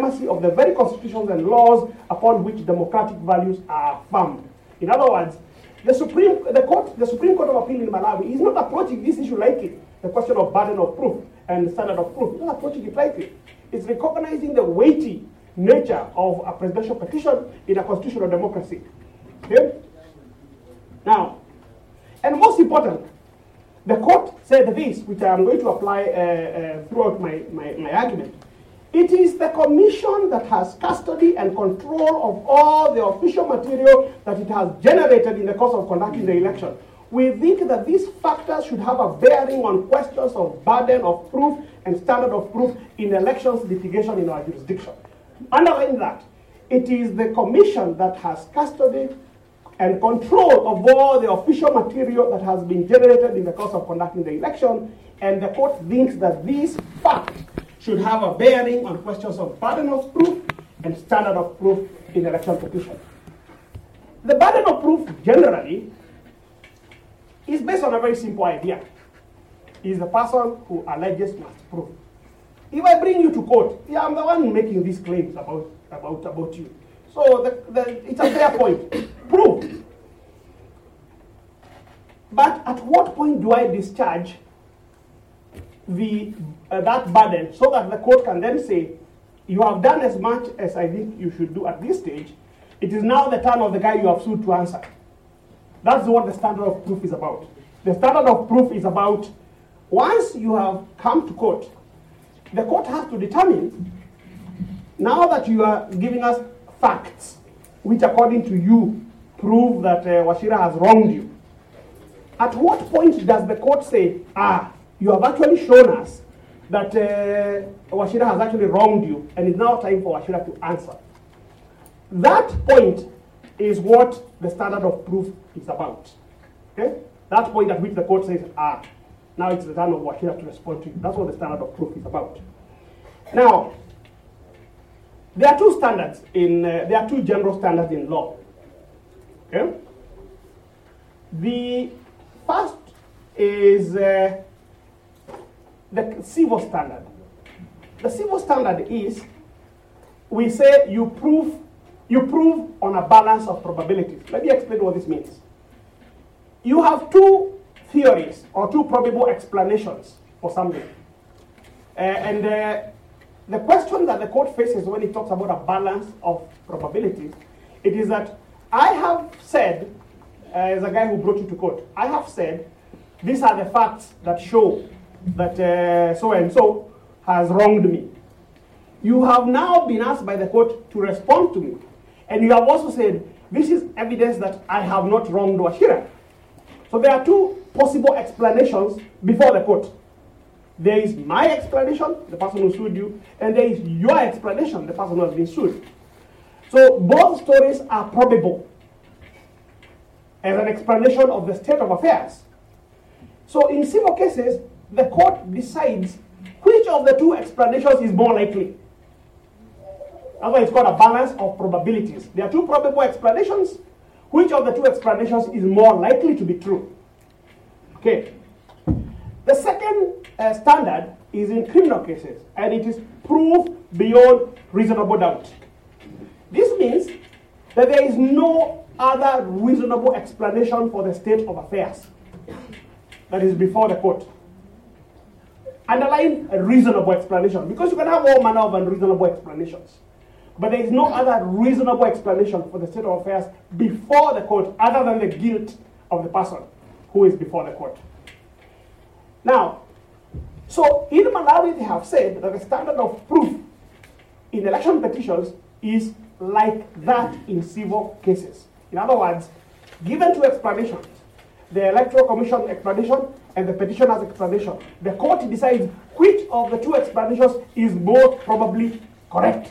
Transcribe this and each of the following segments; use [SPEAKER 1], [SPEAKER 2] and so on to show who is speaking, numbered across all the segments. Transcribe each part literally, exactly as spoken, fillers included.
[SPEAKER 1] supremacy of the very constitutions and laws upon which democratic values are affirmed. In other words, the Supreme, the court, the Supreme Court of Appeal in Malawi is not approaching this issue lightly, the question of burden of proof and standard of proof. It's not approaching it lightly. It's recognizing the weighty nature of a presidential petition in a constitutional democracy. Okay? Now, and most important, the court said this, which I am going to apply uh, uh, throughout my, my, my argument. It is the commission that has custody and control of all the official material that it has generated in the course of conducting the election. We think that these factors should have a bearing on questions of burden of proof and standard of proof in elections litigation in our jurisdiction. Underline that. It is the commission that has custody and control of all the official material that has been generated in the course of conducting the election, and the court thinks that these facts should have a bearing on questions of burden of proof and standard of proof in election petition. The burden of proof generally is based on a very simple idea. Is the person who alleges must prove. If I bring you to court, yeah, I'm the one making these claims about, about, about you. So the, the, it's a fair point. Prove. But at what point do I discharge the, uh, that burden so that the court can then say, you have done as much as I think you should do at this stage. It is now the turn of the guy you have sued to answer. That's what the standard of proof is about. The standard of proof is about once you have come to court, the court has to determine, now that you are giving us facts, which according to you prove that uh, Wachira has wronged you. At what point does the court say, ah, you have actually shown us that uh, Wachira has actually wronged you, and it's now time for Wachira to answer? That point is what the standard of proof is about. Okay? That point at which the court says, ah, now it's the turn of Wachira to respond to you. That's what the standard of proof is about. Now, there are two standards in, uh, there are two general standards in law. Okay? The first is uh, the civil standard. The civil standard is, we say you prove, you prove on a balance of probabilities. Let me explain what this means. You have two theories or two probable explanations for something. Uh, and uh, the question that the court faces when it talks about a balance of probabilities, it is that I have said, uh, as a guy who brought you to court, I have said, these are the facts that show that uh, so-and-so has wronged me. You have now been asked by the court to respond to me. And you have also said, this is evidence that I have not wronged Wachira. So there are two possible explanations before the court. There is my explanation, the person who sued you, and there is your explanation, the person who has been sued. So both stories are probable as an explanation of the state of affairs. So in civil cases, the court decides which of the two explanations is more likely. That's why it's called a balance of probabilities. There are two probable explanations. Which of the two explanations is more likely to be true? Okay. The second uh, standard is in criminal cases, and it is proof beyond reasonable doubt. This means that there is no other reasonable explanation for the state of affairs that is before the court. Underline a reasonable explanation, because you can have all manner of unreasonable explanations. But there is no other reasonable explanation for the state of affairs before the court other than the guilt of the person who is before the court. Now, so in Malawi they have said that the standard of proof in election petitions is like that in civil cases. In other words, given two explanations, the Electoral Commission explanation and the petitioner's explanation, the court decides which of the two explanations is most probably correct.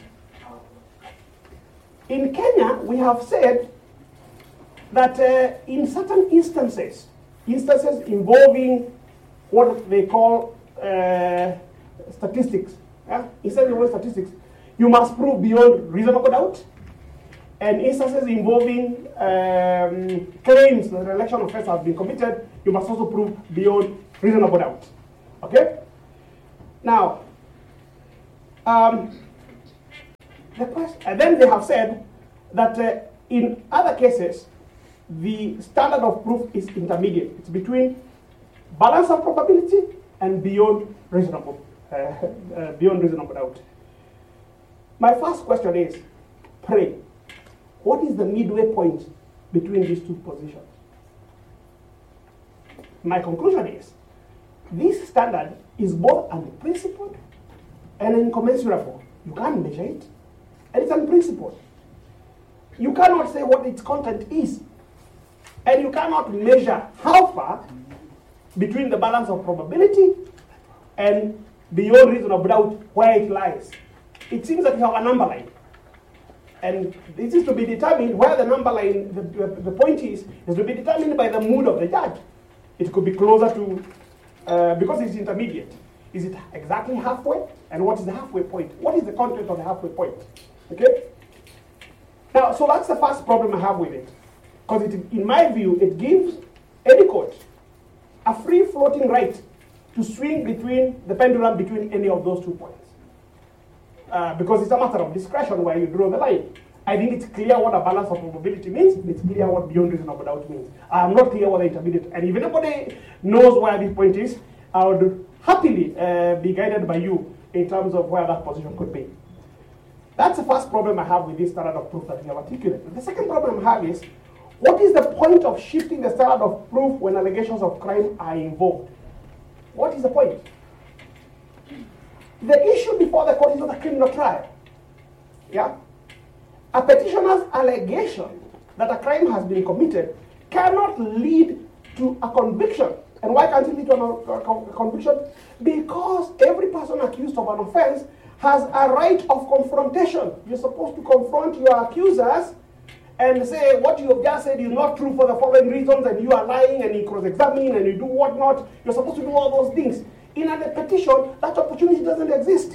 [SPEAKER 1] In Kenya, we have said that uh, in certain instances, instances involving what they call uh, statistics, yeah? instances involving statistics, you must prove beyond reasonable doubt. And instances involving um, claims that an election offense has been committed, you must also prove beyond reasonable doubt. Okay? Now, um, the question, and then they have said that uh, in other cases, the standard of proof is intermediate. It's between balance of probability and beyond reasonable, uh, uh, beyond reasonable doubt. My first question is, pray, what is the midway point between these two positions? My conclusion is, this standard is both unprincipled and incommensurable. You can't measure it, and it's unprincipled. You cannot say what its content is, and you cannot measure how far between the balance of probability and beyond reasonable doubt where it lies. It seems that you have a number line, and this is to be determined where the number line, the, the, the point is, is to be determined by the mood of the judge. It could be closer to, uh, because it's intermediate. Is it exactly halfway? And what is the halfway point? What is the content of the halfway point? Okay? Now, so that's the first problem I have with it. Because it, in my view, it gives any court a free-floating right to swing between the pendulum between any of those two points. Uh, because it's a matter of discretion where you draw the line. I think it's clear what a balance of probability means. It's clear what beyond reasonable doubt means. I'm not clear what the intermediate. And if anybody knows where this point is, I would happily uh, be guided by you in terms of where that position could be. That's the first problem I have with this standard of proof that we have articulated. The second problem I have is, what is the point of shifting the standard of proof when allegations of crime are invoked? What is the point? The issue before the court is not a criminal trial. Yeah? A petitioner's allegation that a crime has been committed cannot lead to a conviction. And why can't it lead to a, a conviction? Because every person accused of an offense has a right of confrontation. You're supposed to confront your accusers and say what you have just said is not true for the following reasons, and you are lying, and you cross-examine, and you do whatnot. You're supposed to do all those things. In a petition, that opportunity doesn't exist.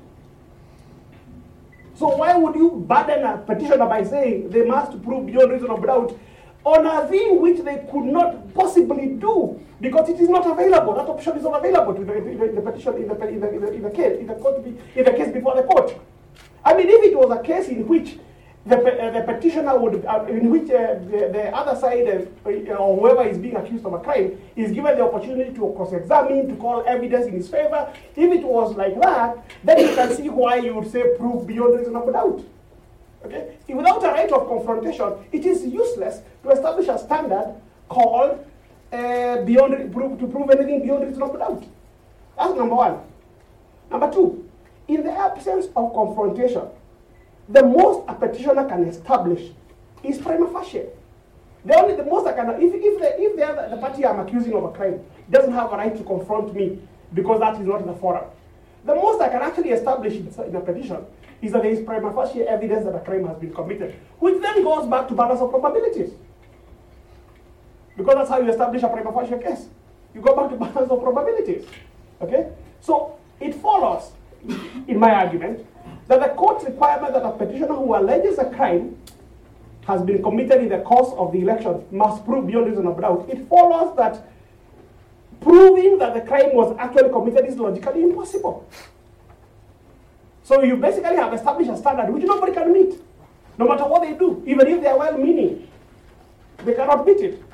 [SPEAKER 1] So why would you burden a petitioner by saying they must prove beyond reasonable doubt on a thing which they could not possibly do because it is not available? That option is not available to the, the, the petition in the, in the, in the, in the case in the, court, in the case before the court. I mean, if it was a case in which the, uh, the petitioner would, uh, in which uh, the, the other side uh, or whoever is being accused of a crime is given the opportunity to cross-examine, to call evidence in his favor, if it was like that, then you can see why you would say proof beyond reasonable doubt. Okay? Without a right of confrontation, it is useless to establish a standard called uh, beyond proof, to prove anything beyond reasonable doubt. That's number one. Number two, in the absence of confrontation, the most a petitioner can establish is prima facie. The only the most I can if if the if the, other, the party I'm accusing of a crime doesn't have a right to confront me because that is not the forum, the most I can actually establish in, in a petition is that there is prima facie evidence that a crime has been committed, which then goes back to balance of probabilities. Because that's how you establish a prima facie case. You go back to balance of probabilities. Okay? So it follows, in my argument, that the court's requirement that a petitioner who alleges a crime has been committed in the course of the election must prove beyond reasonable doubt. It follows that proving that the crime was actually committed is logically impossible. So you basically have established a standard which nobody can meet, no matter what they do, even if they are well-meaning. They cannot meet it.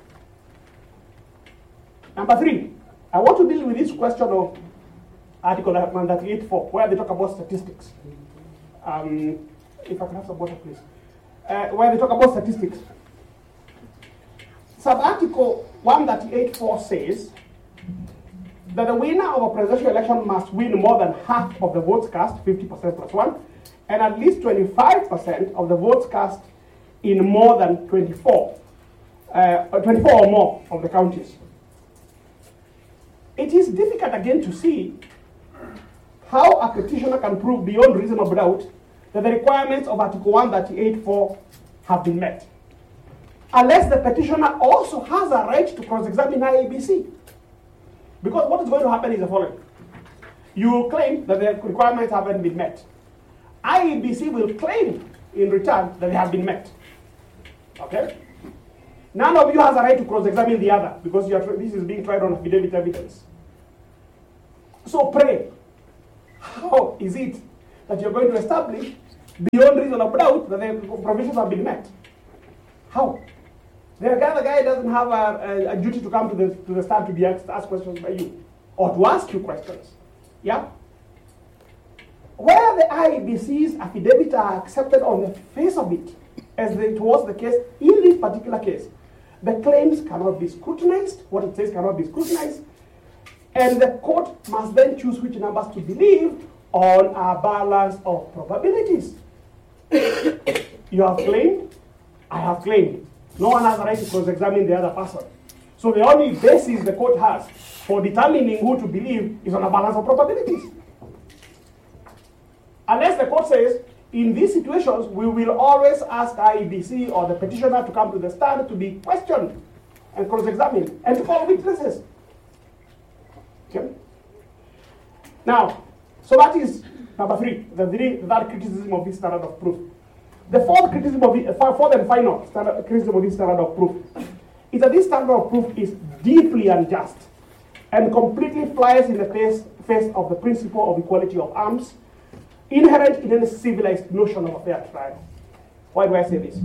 [SPEAKER 1] Number three, I want to deal with this question of Article one thirty-eight four, where they talk about statistics. Um, if I can have some water, please. Uh, where they talk about statistics. Sub-Article one thirty-eight four says that the winner of a presidential election must win more than half of the votes cast, fifty percent plus one, and at least twenty-five percent of the votes cast in more than twenty-four, uh, twenty-four or more of the counties. It is difficult again to see how a petitioner can prove beyond reasonable doubt that the requirements of Article one thirty-eight four have been met, unless the petitioner also has a right to cross-examine I E B C. Because what is going to happen is the following. You will claim that the requirements haven't been met. I E B C will claim in return that they have been met. Okay? None of you has a right to cross-examine the other because you are, this is being tried on affidavit evidence. So pray, how is it that you're going to establish beyond reasonable doubt that the provisions have been met. How? The other guy doesn't have a, a, a duty to come to the, to the stand to be asked, asked questions by you, or to ask you questions. Yeah? Where the I E B C's affidavit are accepted on the face of it, as it was the case in this particular case, the claims cannot be scrutinized, what it says cannot be scrutinized, and the court must then choose which numbers to believe on a balance of probabilities. You have claimed, I have claimed. No one has the right to cross-examine the other person. So the only basis the court has for determining who to believe is on a balance of probabilities. Unless the court says, in these situations, we will always ask I E B C or the petitioner to come to the stand to be questioned and cross-examined and to call witnesses. Okay? Now, so that is number three, the three, that criticism of this standard of proof. The fourth criticism of the, fourth and final standard, criticism of this standard of proof is that this standard of proof is deeply unjust and completely flies in the face, face of the principle of equality of arms inherent in any civilized notion of a fair trial. Why do I say this?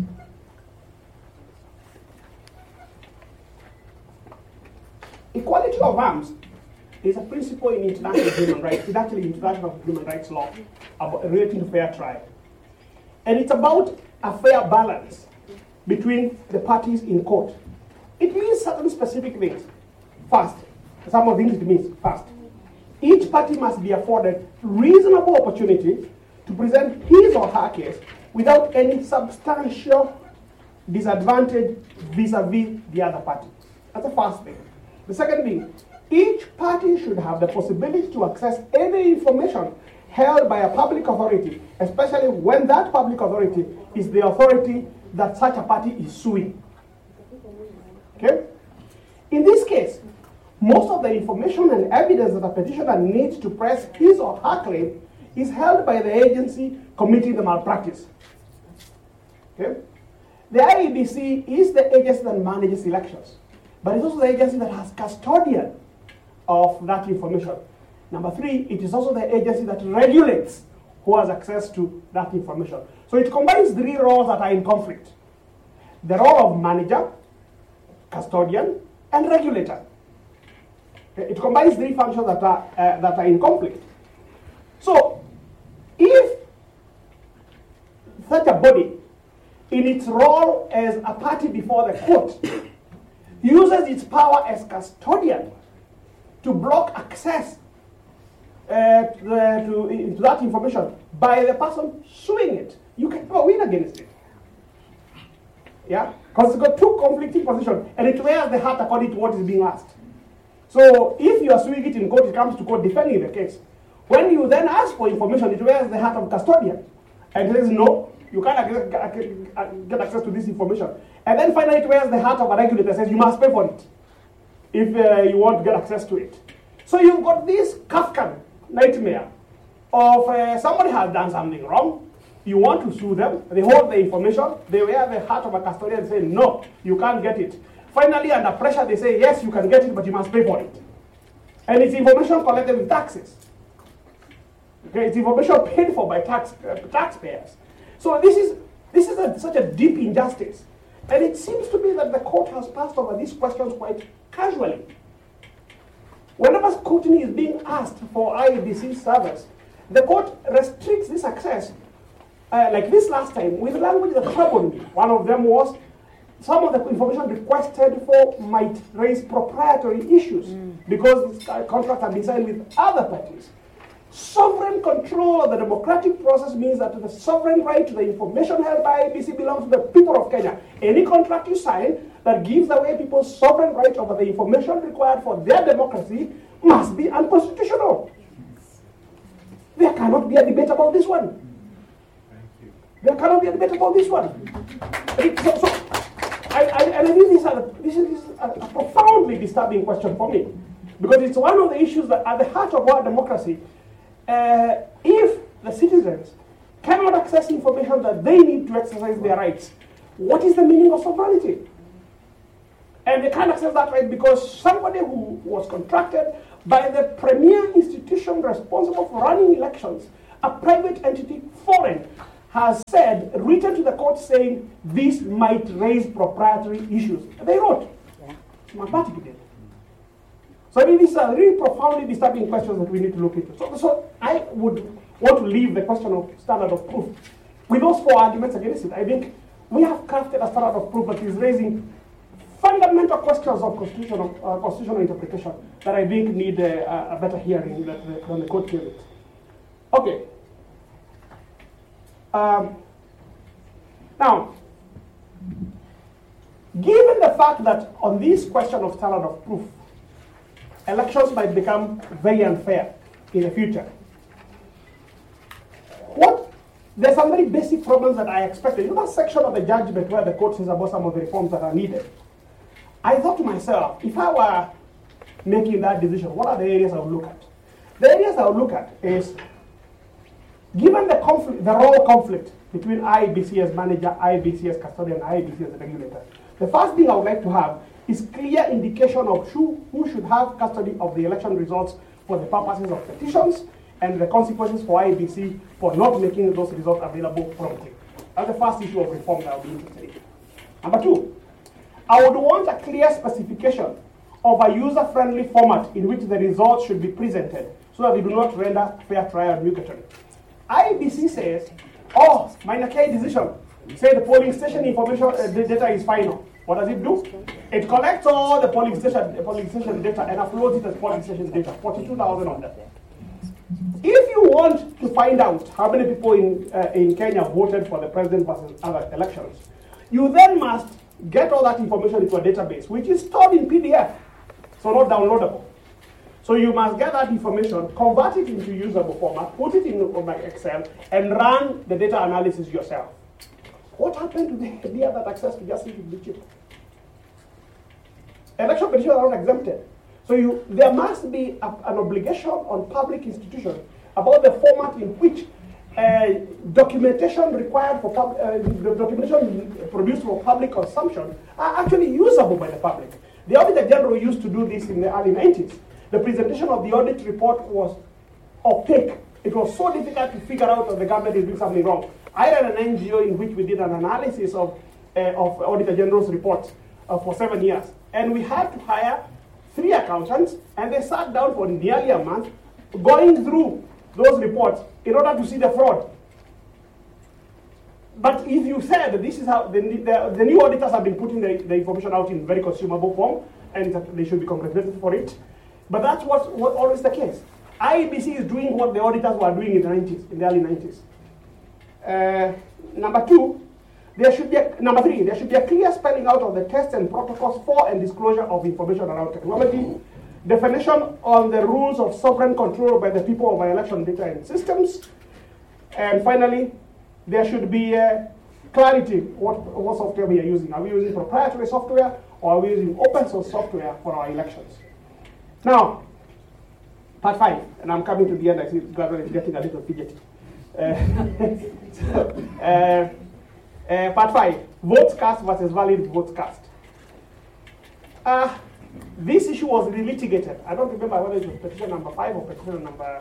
[SPEAKER 1] Equality of arms is a principle in international human rights. It's actually international human rights law about, relating to fair trial. And it's about a fair balance between the parties in court. It means certain specific things. First, some of the things it means. First, each party must be afforded reasonable opportunity to present his or her case without any substantial disadvantage vis-a-vis the other party. That's the first thing. The second thing, each party should have the possibility to access any information held by a public authority, especially when that public authority is the authority that such a party is suing. Okay? In this case, most of the information and evidence that a petitioner needs to press his or her claim is held by the agency committing the malpractice. Okay? The I E B C is the agency that manages elections, but it's also the agency that has custodian of that information. Number three, it is also the agency that regulates who has access to that information. So it combines three roles that are in conflict. The role of manager, custodian, and regulator. It combines three functions that are, uh, that are in conflict. So, if such a body, in its role as a party before the court, uses its power as custodian to block access uh, to, the, to, to that information by the person suing it, you can never win against it. Yeah? Because it's got two conflicting positions, and it wears the hat according to what is being asked. So if you are suing it in court, it comes to court defending the case. When you then ask for information, it wears the hat of custodian and says, no, you can't get access to this information. And then finally it wears the hat of a regulator and says, you must pay for it if uh, you want to get access to it. So you've got this Kafka nightmare of uh, somebody has done something wrong, you want to sue them, they hold the information, they wear the hat of a custodian and say, no, you can't get it. Finally, under pressure, they say, yes, you can get it, but you must pay for it. And it's information collected with taxes. Okay, it's information paid for by tax, uh, taxpayers. So this is, this is a, such a deep injustice. And it seems to me that the court has passed over these questions quite casually. Whenever scrutiny is being asked for I E B C service, the court restricts this access, uh, like this last time, with language that troubled me. One of them was, some of the information requested for might raise proprietary issues mm. because this contract had been signed with other parties. Sovereign control of the democratic process means that the sovereign right to the information held by I E B C belongs to the people of Kenya. Any contract you sign that gives away people's sovereign right over the information required for their democracy must be unconstitutional. There cannot be a debate about this one. There cannot be a debate about this one. So, so I, I, and I think this is, a, this is a, a profoundly disturbing question for me, because it's one of the issues that at the heart of our democracy. Uh, if the citizens cannot access information that they need to exercise their rights, what is the meaning of sovereignty? And they can't access that right because somebody who was contracted by the premier institution responsible for running elections, a private entity, foreign, has said, written to the court saying this might raise proprietary issues. They wrote. Yeah. Mathematically did. So I mean, these are really profoundly disturbing questions that we need to look into. So, so I would want to leave the question of standard of proof. With those four arguments against it, I think we have crafted a standard of proof that is raising fundamental questions of constitutional, uh, constitutional interpretation that I think need uh, a better hearing than the, than the court gave it. Okay. Um, now, given the fact that on this question of standard of proof, elections might become very unfair in the future, what there's some very basic problems that I expected. You know that section of the judgment where the court says about some of the reforms that are needed? I thought to myself, if I were making that decision, what are the areas I would look at? The areas I would look at is, given the conflict, the role conflict between I B C as manager, I B C as custodian, and I B C as regulator, the first thing I would like to have is clear indication of who, who should have custody of the election results for the purposes of petitions and the consequences for I B C for not making those results available promptly. That's the first issue of reform that I would be interested in. Number two, I would want a clear specification of a user-friendly format in which the results should be presented so that they do not render fair trial nugatory. I B C says, oh, minor K decision. Say the polling station information uh, the data is final. What does it do? It collects all the polling station, the polling station data and uploads it as polling station data, forty-two thousand of them. If you want to find out how many people in, uh, in Kenya voted for the president versus other elections, you then must get all that information into a database, which is stored in P D F, so not downloadable. So you must get that information, convert it into usable format, put it in like Excel, and run the data analysis yourself. What happened to the idea that access to justice would be cheap? Election petitions are not exempted. So you, there must be a, an obligation on public institutions about the format in which uh, documentation required for pub, uh, the documentation produced for public consumption are actually usable by the public. The Auditor General used to do this in the early nineties. The presentation of the audit report was opaque. It was so difficult to figure out that the government is doing something wrong. I ran an N G O in which we did an analysis of, uh, of Auditor General's reports uh, for seven years. And we had to hire three accountants, and they sat down for nearly a month going through those reports in order to see the fraud. But if you said that this is how the, the, the new auditors have been putting the, the information out in very consumable form, and they should be congratulated for it. But that's what's what always the case. I B C is doing what the auditors were doing in the nineties, in the early nineties. Uh, number two, there should be a, number three, there should be a clear spelling out of the tests and protocols for and disclosure of information around technology, definition on the rules of sovereign control by the people over election data and systems, and finally, there should be uh, clarity what, what software we are using. Are we using proprietary software or are we using open source software for our elections? Now, part five, and I'm coming to the end. I see gradually getting a little fidgety. Uh, so, uh, uh, part five, votes cast versus valid votes cast. Uh, this issue was relitigated. I don't remember whether it was petition number five or petition number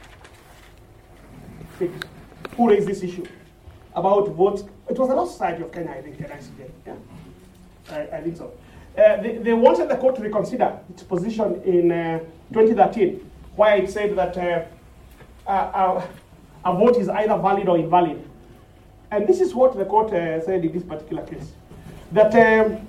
[SPEAKER 1] six. Who raised this issue about votes? It was the Law Society of Kenya, I think, N I C J. Yeah, I, I think so. Uh, they, they wanted the court to reconsider its position in uh, twenty thirteen, where it said that uh, uh, a vote is either valid or invalid. And this is what the court uh, said in this particular case, that um,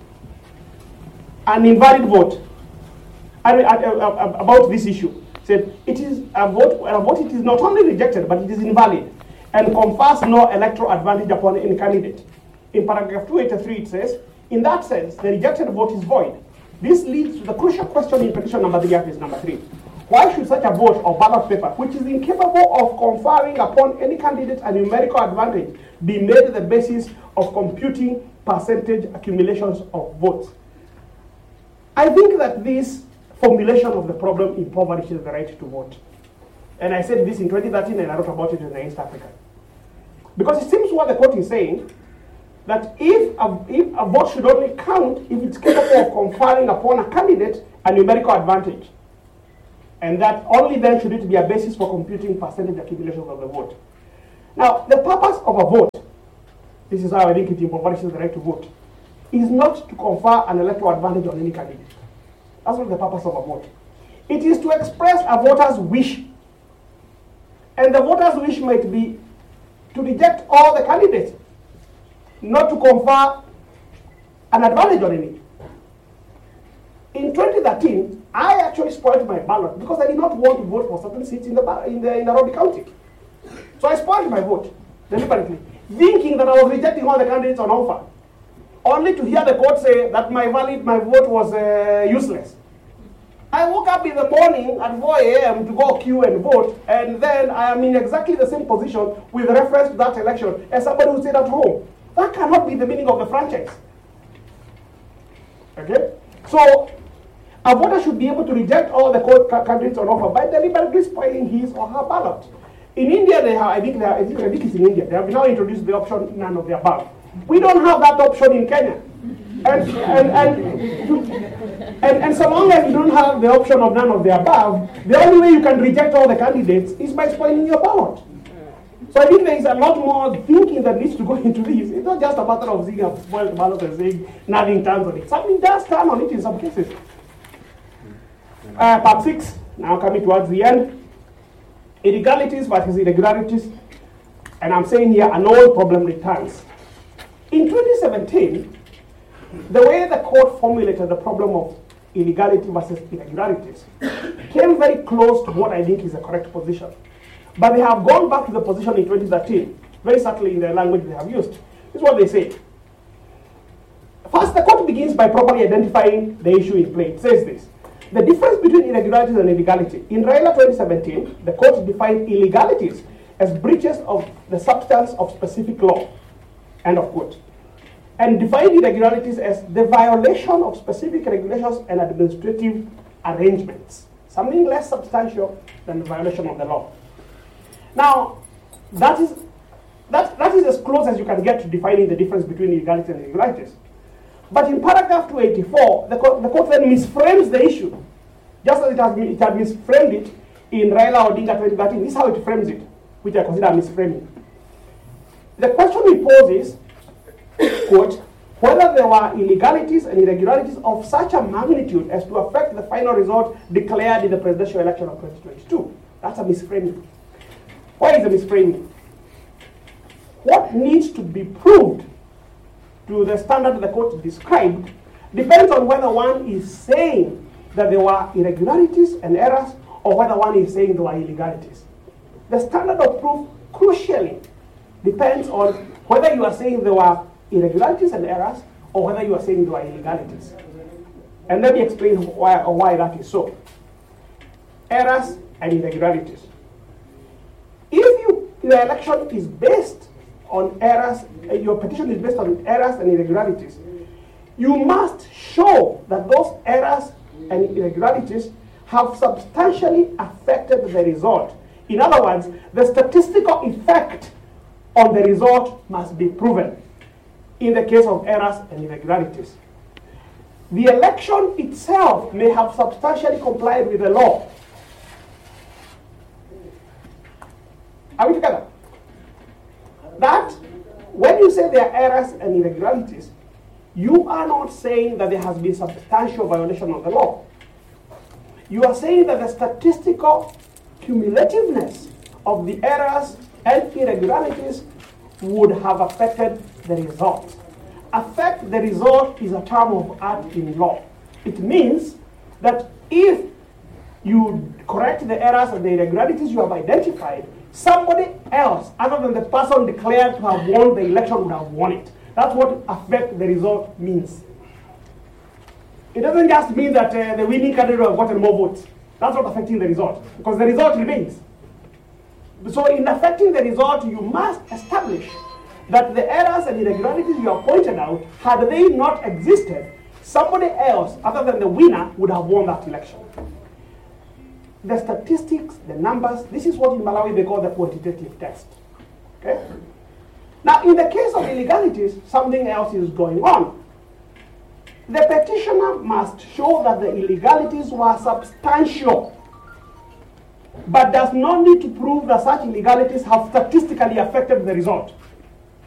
[SPEAKER 1] an invalid vote, uh, uh, about this issue, said it is a vote, a vote it is not only rejected, but it is invalid and confers no electoral advantage upon any candidate. In paragraph two eighty-three, it says, in that sense, the rejected vote is void. This leads to the crucial question in petition number three, is number three. Why should such a vote or ballot paper, which is incapable of conferring upon any candidate a numerical advantage, be made the basis of computing percentage accumulations of votes? I think that this formulation of the problem impoverishes the right to vote. And I said this in twenty thirteen, and I wrote about it in the East African. Because it seems what the court is saying, that if a, if a vote should only count if it's capable of conferring upon a candidate a numerical advantage. And that only then should it be a basis for computing percentage accumulations of the vote. Now, the purpose of a vote, this is how I think it impoverishes the right to vote, is not to confer an electoral advantage on any candidate. That's not the purpose of a vote. It is to express a voter's wish. And the voter's wish might be to reject all the candidates, not to confer an advantage on any. In twenty thirteen, I actually spoiled my ballot because I did not want to vote for certain seats in the in the in Nairobi County. So I spoiled my vote deliberately, thinking that I was rejecting all the candidates on offer, only to hear the court say that my valid my vote was uh, useless. I woke up in the morning at four A M to go queue and vote, and then I am in exactly the same position with reference to that election as somebody who stayed at home. That cannot be the meaning of the franchise. Okay? So, a voter should be able to reject all the court candidates on offer by deliberately spoiling his or her ballot. In India, they have, I think, they have, I think it's in India, they have now introduced the option none of the above. We don't have that option in Kenya. And, and, and, and, and so long as you don't have the option of none of the above, the only way you can reject all the candidates is by spoiling your ballot. So I think there is a lot more thinking that needs to go into this. It's not just a matter of seeing a spoiled ballot and saying nothing turns on it. Something does turn on it in some cases. Uh, part six, now coming towards the end. Illegalities versus irregularities. And I'm saying here an old problem returns. In twenty seventeen, the way the court formulated the problem of illegality versus irregularities came very close to what I think is the correct position. But they have gone back to the position in twenty thirteen, very subtly in the language they have used. This is what they say. First, the court begins by properly identifying the issue in play. It says this: the difference between irregularities and illegality. In Raila twenty seventeen, the court defined illegalities as breaches of the substance of specific law, end of quote, and defined irregularities as the violation of specific regulations and administrative arrangements, something less substantial than the violation of the law. Now, that is, that, that is as close as you can get to defining the difference between illegality and irregularities. But in paragraph two eighty-four, the court, the court then misframes the issue, just as it, has, it had misframed it in Raila Odinga twenty thirteen. This is how it frames it, which I consider misframing. The question we pose is, quote, whether there were illegalities and irregularities of such a magnitude as to affect the final result declared in the presidential election of twenty twenty-two. That's a misframing. Why is a misframing? What needs to be proved to the standard the court described depends on whether one is saying that there were irregularities and errors or whether one is saying there were illegalities. The standard of proof crucially depends on whether you are saying there were irregularities and errors or whether you are saying there were illegalities. And let me explain why, or why that is so. Errors and irregularities. If you, the election is based on errors, uh, your petition is based on errors and irregularities, you must show that those errors and irregularities have substantially affected the result. In other words, the statistical effect on the result must be proven in the case of errors and irregularities. The election itself may have substantially complied with the law. Are we together? That when you say there are errors and irregularities, you are not saying that there has been substantial violation of the law. You are saying that the statistical cumulativeness of the errors and irregularities would have affected the result. Affect the result is a term of art in law. It means that if you correct the errors and the irregularities you have identified, somebody else other than the person declared to have won the election would have won it. That's what affect the result means. It doesn't just mean that uh, the winning candidate have gotten more votes. That's not affecting the result, because the result remains. So in affecting the result, you must establish that the errors and irregularities you have pointed out, had they not existed, somebody else other than the winner would have won that election. The statistics, the numbers, this is what in Malawi they call the quantitative test. Okay? Now, in the case of illegalities, something else is going on. The petitioner must show that the illegalities were substantial. but does not need to prove that such illegalities have statistically affected the result.